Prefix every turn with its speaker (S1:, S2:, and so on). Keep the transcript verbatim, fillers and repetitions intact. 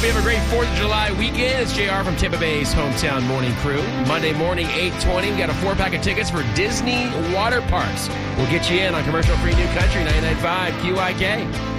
S1: Hope you have a great fourth of July weekend. It's J R from Tampa Bay's Hometown Morning Crew. Monday morning, eight twenty. We got a four-pack of tickets for Disney Water Parks. We'll get you in on commercial-free New Country ninety-nine point five Q I K.